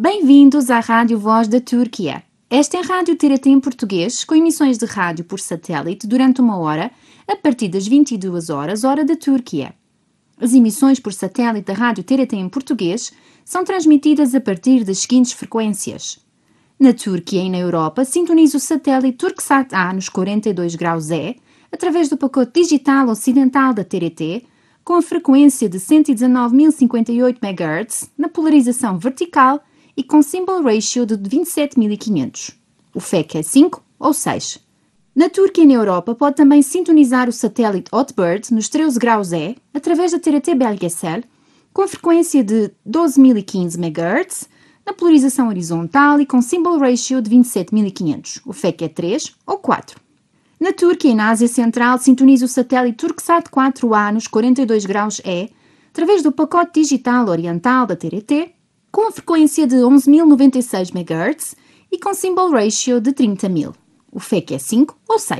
Bem-vindos à Rádio Voz da Turquia. Esta é a Rádio TRT em português, com emissões de rádio por satélite durante 1 hora, a partir das 22 horas, hora da Turquia. As emissões por satélite da Rádio TRT em português são transmitidas a partir das seguintes frequências. Na Turquia e na Europa, sintonize o satélite Turksat A nos 42 graus E, através do pacote digital ocidental da TRT, com a frequência de 119.058 MHz, na polarização vertical e com symbol ratio de 27.500. O FEC é 5 ou 6. Na Turquia e na Europa pode também sintonizar o satélite Hotbird nos 13 graus E, através da TRT Belgesel, com a frequência de 12.015 MHz, na polarização horizontal e com symbol ratio de 27.500. O FEC é 3 ou 4. Na Turquia e na Ásia Central, sintoniza o satélite Turksat 4A nos 42 graus E, através do pacote digital oriental da TRT, com a frequência de 11.096 MHz e com symbol ratio de 30.000. O FEC é 5 ou 6.